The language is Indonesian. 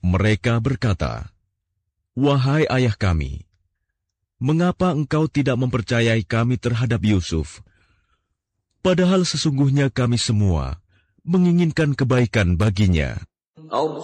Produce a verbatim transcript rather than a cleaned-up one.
Mereka berkata, "Wahai ayah kami, mengapa engkau tidak mempercayai kami terhadap Yusuf? Padahal sesungguhnya kami semua menginginkan kebaikan baginya."